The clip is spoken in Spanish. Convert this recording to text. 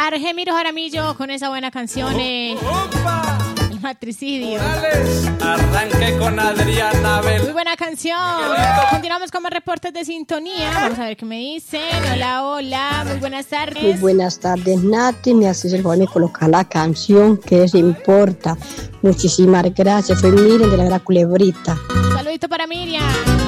Argemiro Jaramillo con esa buena canción. El matricidio. Arranque con Adriana Bel. Muy buena canción. Continuamos con más reportes de sintonía. Vamos a ver qué me dicen. Hola, hola. Muy buenas tardes. Muy buenas tardes, Nati. Me haces el favor de colocar la canción que les importa. Muchísimas gracias. Soy Miriam de la Gran Culebrita. Un saludito para Miriam.